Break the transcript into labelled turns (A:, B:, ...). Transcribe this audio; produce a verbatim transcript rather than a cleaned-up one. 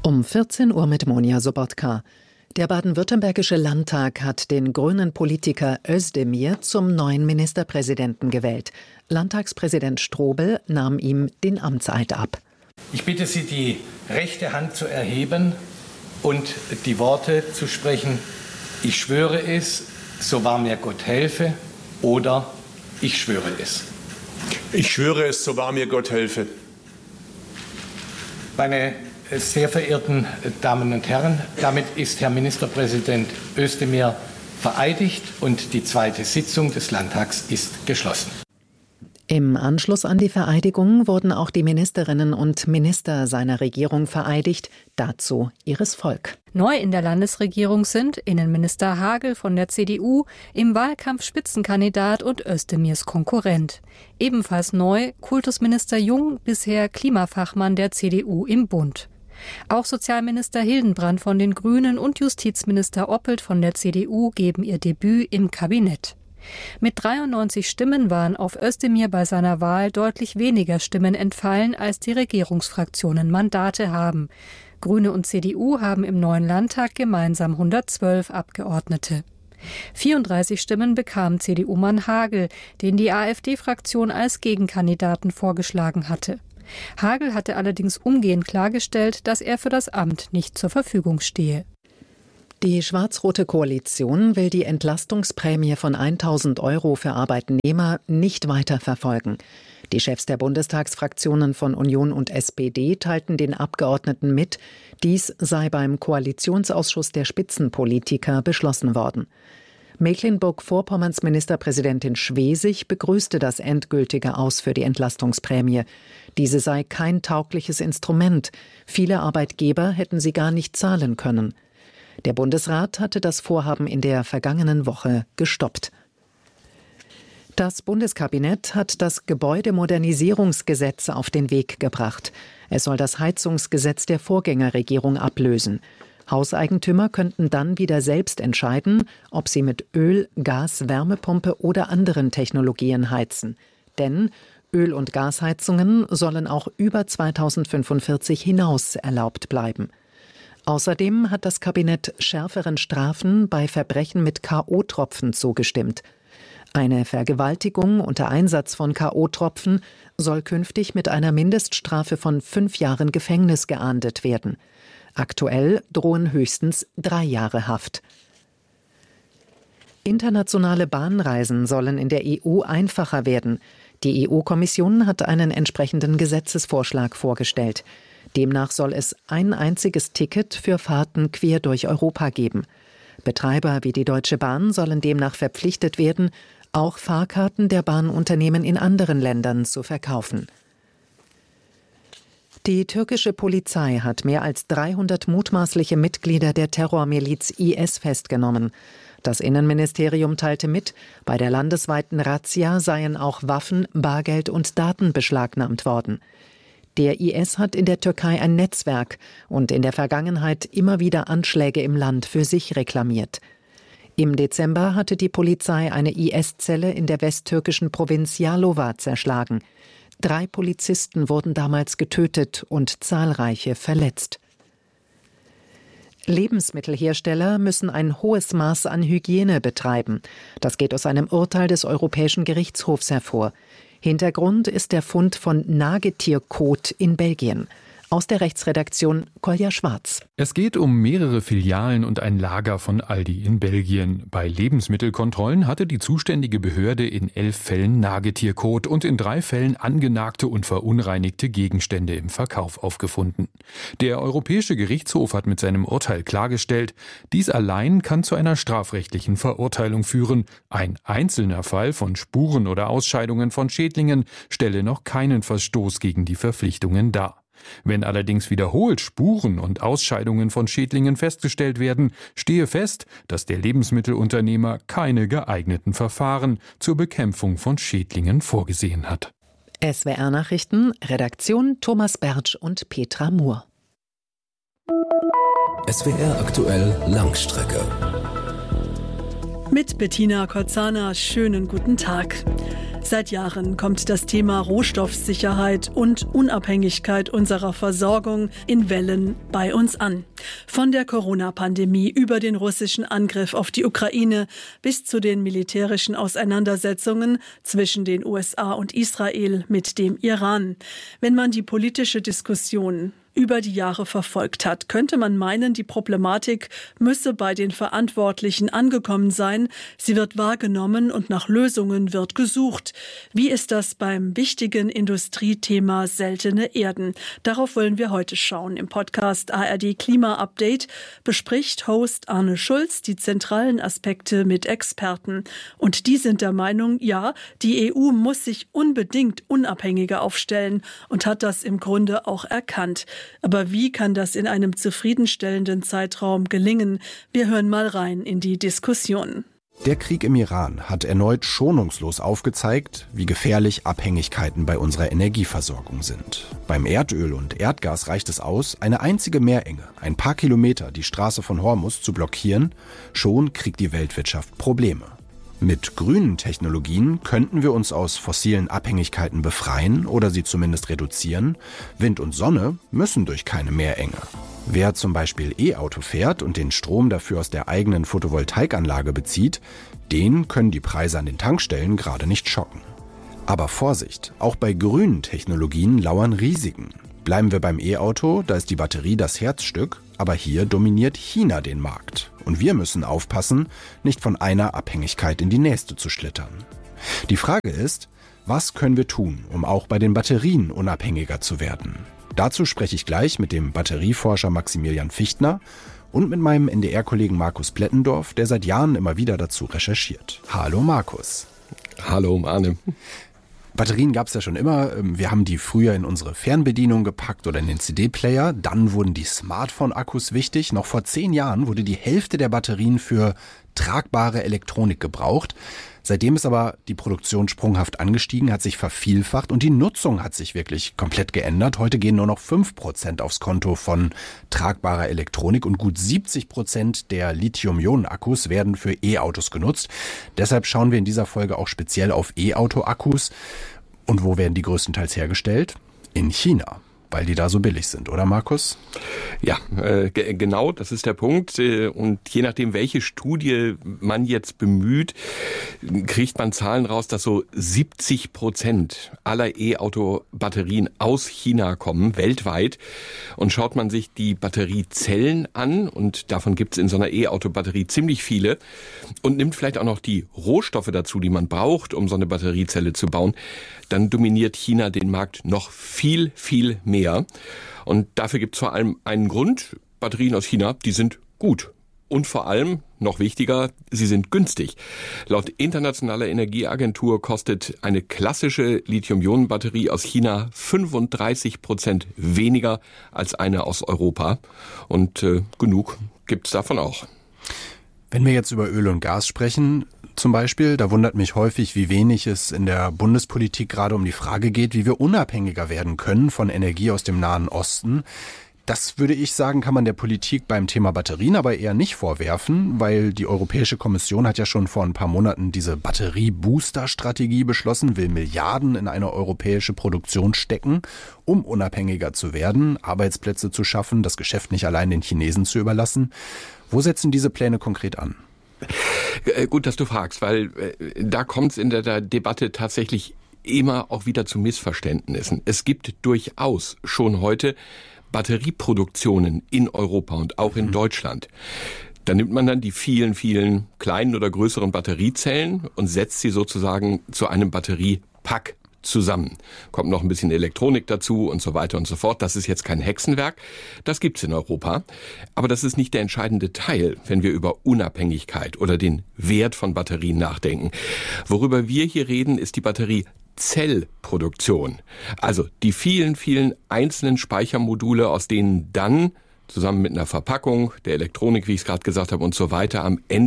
A: Um vierzehn Uhr mit Monja Sobotka. Der baden-württembergische Landtag hat den grünen Politiker Özdemir zum neuen Ministerpräsidenten gewählt. Landtagspräsident Strobel nahm ihm den Amtseid ab.
B: Ich bitte Sie, die rechte Hand zu erheben und die Worte zu sprechen: Ich schwöre es, so wahr mir Gott helfe, oder ich schwöre es.
C: Ich schwöre es, so wahr mir Gott helfe.
B: Meine sehr verehrten Damen und Herren, damit ist Herr Ministerpräsident Özdemir vereidigt und die zweite Sitzung des Landtags ist geschlossen.
A: Im Anschluss an die Vereidigung wurden auch die Ministerinnen und Minister seiner Regierung vereidigt, dazu ihres Volk.
D: Neu in der Landesregierung sind Innenminister Hagel von der C D U, im Wahlkampf Spitzenkandidat und Özdemirs Konkurrent. Ebenfalls neu Kultusminister Jung, bisher Klimafachmann der C D U im Bund. Auch Sozialminister Hildenbrand von den Grünen und Justizminister Oppelt von der C D U geben ihr Debüt im Kabinett. Mit dreiundneunzig Stimmen waren auf Özdemir bei seiner Wahl deutlich weniger Stimmen entfallen, als die Regierungsfraktionen Mandate haben. Grüne und C D U haben im neuen Landtag gemeinsam hundertzwölf Abgeordnete. vierunddreißig Stimmen bekam C D U-Mann Hagel, den die AfD-Fraktion als Gegenkandidaten vorgeschlagen hatte. Hagel hatte allerdings umgehend klargestellt, dass er für das Amt nicht zur Verfügung stehe.
A: Die schwarz-rote Koalition will die Entlastungsprämie von tausend Euro für Arbeitnehmer nicht weiter verfolgen. Die Chefs der Bundestagsfraktionen von Union und S P D teilten den Abgeordneten mit, dies sei beim Koalitionsausschuss der Spitzenpolitiker beschlossen worden. Mecklenburg-Vorpommerns Ministerpräsidentin Schwesig begrüßte das endgültige Aus für die Entlastungsprämie. Diese sei kein taugliches Instrument. Viele Arbeitgeber hätten sie gar nicht zahlen können. Der Bundesrat hatte das Vorhaben in der vergangenen Woche gestoppt. Das Bundeskabinett hat das Gebäudemodernisierungsgesetz auf den Weg gebracht. Es soll das Heizungsgesetz der Vorgängerregierung ablösen. Hauseigentümer könnten dann wieder selbst entscheiden, ob sie mit Öl, Gas, Wärmepumpe oder anderen Technologien heizen. Denn Öl- und Gasheizungen sollen auch über zweitausendfünfundvierzig hinaus erlaubt bleiben. Außerdem hat das Kabinett schärferen Strafen bei Verbrechen mit K O-Tropfen zugestimmt. Eine Vergewaltigung unter Einsatz von K O-Tropfen soll künftig mit einer Mindeststrafe von fünf Jahren Gefängnis geahndet werden. Aktuell drohen höchstens drei Jahre Haft. Internationale Bahnreisen sollen in der E U einfacher werden. Die E U-Kommission hat einen entsprechenden Gesetzesvorschlag vorgestellt. Demnach soll es ein einziges Ticket für Fahrten quer durch Europa geben. Betreiber wie die Deutsche Bahn sollen demnach verpflichtet werden, auch Fahrkarten der Bahnunternehmen in anderen Ländern zu verkaufen. Die türkische Polizei hat mehr als dreihundert mutmaßliche Mitglieder der Terrormiliz I S festgenommen. Das Innenministerium teilte mit, bei der landesweiten Razzia seien auch Waffen, Bargeld und Daten beschlagnahmt worden. Der I S hat in der Türkei ein Netzwerk und in der Vergangenheit immer wieder Anschläge im Land für sich reklamiert. Im Dezember hatte die Polizei eine I S-Zelle in der westtürkischen Provinz Yalova zerschlagen. Drei Polizisten wurden damals getötet und zahlreiche verletzt. Lebensmittelhersteller müssen ein hohes Maß an Hygiene betreiben. Das geht aus einem Urteil des Europäischen Gerichtshofs hervor. Hintergrund ist der Fund von Nagetierkot in Belgien. Aus der Rechtsredaktion Kolja Schwarz.
E: Es geht um mehrere Filialen und ein Lager von Aldi in Belgien. Bei Lebensmittelkontrollen hatte die zuständige Behörde in elf Fällen Nagetierkot und in drei Fällen angenagte und verunreinigte Gegenstände im Verkauf aufgefunden. Der Europäische Gerichtshof hat mit seinem Urteil klargestellt, dies allein kann zu einer strafrechtlichen Verurteilung führen. Ein einzelner Fall von Spuren oder Ausscheidungen von Schädlingen stelle noch keinen Verstoß gegen die Verpflichtungen dar. Wenn allerdings wiederholt Spuren und Ausscheidungen von Schädlingen festgestellt werden, stehe fest, dass der Lebensmittelunternehmer keine geeigneten Verfahren zur Bekämpfung von Schädlingen vorgesehen hat.
A: S W R-Nachrichten, Redaktion Thomas Bertsch und Petra Muhr.
F: S W R aktuell Langstrecke.
G: Mit Bettina Kozana, schönen guten Tag. Seit Jahren kommt das Thema Rohstoffsicherheit und Unabhängigkeit unserer Versorgung in Wellen bei uns an. Von der Corona-Pandemie über den russischen Angriff auf die Ukraine bis zu den militärischen Auseinandersetzungen zwischen den U S A und Israel mit dem Iran. Wenn man die politische Diskussion über die Jahre verfolgt hat, könnte man meinen, die Problematik müsse bei den Verantwortlichen angekommen sein. Sie wird wahrgenommen und nach Lösungen wird gesucht. Wie ist das beim wichtigen Industriethema seltene Erden? Darauf wollen wir heute schauen. Im Podcast A R D Klima Update bespricht Host Arne Schulz die zentralen Aspekte mit Experten. Und die sind der Meinung, ja, die E U muss sich unbedingt unabhängiger aufstellen und hat das im Grunde auch erkannt. Aber wie kann das in einem zufriedenstellenden Zeitraum gelingen? Wir hören mal rein in die Diskussion.
H: Der Krieg im Iran hat erneut schonungslos aufgezeigt, wie gefährlich Abhängigkeiten bei unserer Energieversorgung sind. Beim Erdöl und Erdgas reicht es aus, eine einzige Meerenge, ein paar Kilometer die Straße von Hormuz zu blockieren, schon kriegt die Weltwirtschaft Probleme. Mit grünen Technologien könnten wir uns aus fossilen Abhängigkeiten befreien oder sie zumindest reduzieren. Wind und Sonne müssen durch keine Meerenge. Wer zum Beispiel E-Auto fährt und den Strom dafür aus der eigenen Photovoltaikanlage bezieht, den können die Preise an den Tankstellen gerade nicht schocken. Aber Vorsicht, auch bei grünen Technologien lauern Risiken. Bleiben wir beim E-Auto, da ist die Batterie das Herzstück, aber hier dominiert China den Markt. Und wir müssen aufpassen, nicht von einer Abhängigkeit in die nächste zu schlittern. Die Frage ist, was können wir tun, um auch bei den Batterien unabhängiger zu werden? Dazu spreche ich gleich mit dem Batterieforscher Maximilian Fichtner und mit meinem N D R-Kollegen Markus Plettendorf, der seit Jahren immer wieder dazu recherchiert. Hallo Markus.
I: Hallo Arne.
H: Batterien gab es ja schon immer. Wir haben die früher in unsere Fernbedienung gepackt oder in den C D-Player. Dann wurden die Smartphone-Akkus wichtig. Noch vor zehn Jahren wurde die Hälfte der Batterien für tragbare Elektronik gebraucht. Seitdem ist aber die Produktion sprunghaft angestiegen, hat sich vervielfacht und die Nutzung hat sich wirklich komplett geändert. Heute gehen nur noch fünf Prozent aufs Konto von tragbarer Elektronik und gut siebzig Prozent der Lithium-Ionen-Akkus werden für E-Autos genutzt. Deshalb schauen wir in dieser Folge auch speziell auf E-Auto-Akkus. Und wo werden die größtenteils hergestellt? In China. Weil die da so billig sind, oder Markus?
I: Ja, äh, g- genau, das ist der Punkt. Und je nachdem, welche Studie man jetzt bemüht, kriegt man Zahlen raus, dass so siebzig Prozent aller E-Auto-Batterien aus China kommen, weltweit. Und schaut man sich die Batteriezellen an, und davon gibt es in so einer E-Auto-Batterie ziemlich viele, und nimmt vielleicht auch noch die Rohstoffe dazu, die man braucht, um so eine Batteriezelle zu bauen, dann dominiert China den Markt noch viel, viel mehr. Und dafür gibt es vor allem einen Grund. Batterien aus China, die sind gut. Und vor allem, noch wichtiger, sie sind günstig. Laut Internationaler Energieagentur kostet eine klassische Lithium-Ionen-Batterie aus China fünfunddreißig Prozent weniger als eine aus Europa. Und äh, genug gibt's davon auch.
H: Wenn wir jetzt über Öl und Gas sprechen, zum Beispiel, da wundert mich häufig, wie wenig es in der Bundespolitik gerade um die Frage geht, wie wir unabhängiger werden können von Energie aus dem Nahen Osten. Das würde ich sagen, kann man der Politik beim Thema Batterien aber eher nicht vorwerfen, weil die Europäische Kommission hat ja schon vor ein paar Monaten diese Batterie-Booster-Strategie beschlossen, will Milliarden in eine europäische Produktion stecken, um unabhängiger zu werden, Arbeitsplätze zu schaffen, das Geschäft nicht allein den Chinesen zu überlassen. Wo setzen diese Pläne konkret an?
I: Gut, dass du fragst, weil äh, da kommt es in der, der Debatte tatsächlich immer auch wieder zu Missverständnissen. Es gibt durchaus schon heute Batterieproduktionen in Europa und auch in mhm. Deutschland. Da nimmt man dann die vielen, vielen kleinen oder größeren Batteriezellen und setzt sie sozusagen zu einem Batteriepack zusammen. Kommt noch ein bisschen Elektronik dazu und so weiter und so fort. Das ist jetzt kein Hexenwerk. Das gibt's in Europa. Aber das ist nicht der entscheidende Teil, wenn wir über Unabhängigkeit oder den Wert von Batterien nachdenken. Worüber wir hier reden, ist die Batteriezellproduktion. Also die vielen, vielen einzelnen Speichermodule, aus denen dann zusammen mit einer Verpackung, der Elektronik, wie ich es gerade gesagt habe, und so weiter am Ende